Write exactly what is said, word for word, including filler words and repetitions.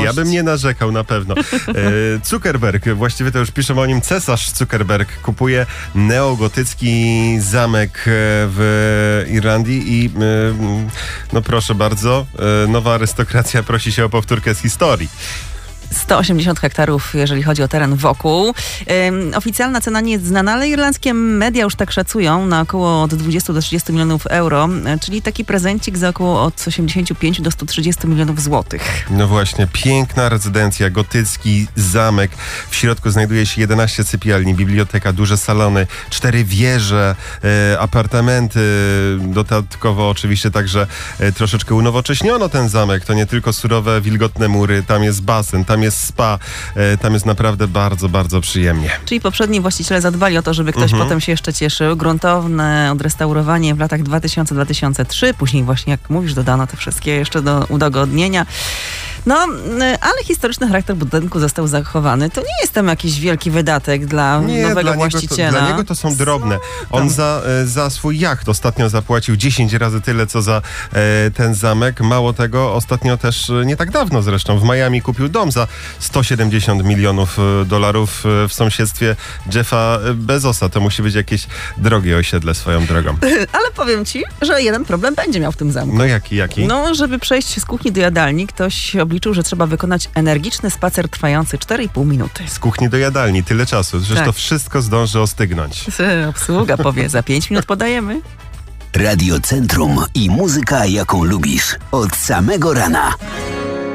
Ja bym nie narzekał na pewno. E, Zuckerberg, właściwie to już piszą o nim cesarz Zuckerberg, kupuje neogotycki zamek w Irlandii i e, no proszę bardzo, e, nowa arystokracja prosi się o powtórkę z historii. sto osiemdziesiąt hektarów, jeżeli chodzi o teren wokół. Ym, oficjalna cena nie jest znana, ale irlandzkie media już tak szacują na około od dwudziestu do trzydziestu milionów euro, czyli taki prezencik za około od osiemdziesięciu pięciu do stu trzydziestu milionów złotych. No właśnie, piękna rezydencja, gotycki zamek. W środku znajduje się jedenaście sypialni, biblioteka, duże salony, cztery wieże, e, apartamenty. Dodatkowo oczywiście także e, troszeczkę unowocześniono ten zamek. To nie tylko surowe, wilgotne mury, tam jest basen, tam jest spa, e, tam jest naprawdę bardzo, bardzo przyjemnie. Czyli poprzedni właściciele zadbali o to, żeby ktoś Mhm. potem się jeszcze cieszył. Gruntowne odrestaurowanie w latach dwa tysiące do dwa tysiące trzeciego. Później właśnie, jak mówisz, dodano te wszystkie jeszcze do udogodnienia. No, ale historyczny charakter budynku został zachowany. To nie jest tam jakiś wielki wydatek dla Nie, nowego dla właściciela. Niego to, dla niego to są drobne. On za, za swój jacht ostatnio zapłacił dziesięć razy tyle, co za e, ten zamek. Mało tego, ostatnio też, nie tak dawno zresztą, w Miami kupił dom za sto siedemdziesiąt milionów dolarów w sąsiedztwie Jeffa Bezosa. To musi być jakieś drogie osiedle swoją drogą. Ale powiem ci, że jeden problem będzie miał w tym zamku. No jaki, jaki? No, żeby przejść z kuchni do jadalni, ktoś obliczył, że trzeba wykonać energiczny spacer trwający cztery i pół minuty. Z kuchni do jadalni, tyle czasu. Przecież Tak. to wszystko zdąży ostygnąć. Obsługa powie, za pięć minut podajemy. Radio Centrum i muzyka, jaką lubisz. Od samego rana.